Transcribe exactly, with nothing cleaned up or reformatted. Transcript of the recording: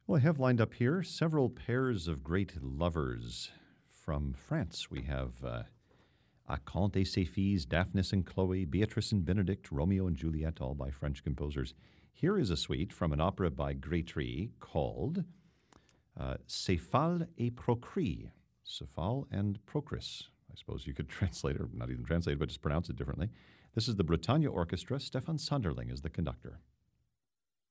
Well, I have lined up here several pairs of great lovers from France. We have uh, Acante et ses filles, Daphnis and Chloe, Beatrice and Benedict, Romeo and Juliet, all by French composers. Here is a suite from an opera by Grétry called uh, Céphale et Procris, Cephal and Procris. I suppose you could translate, or not even translate, but just pronounce it differently. This is the Bretagne Orchestra. Stefan Sonderling is the conductor.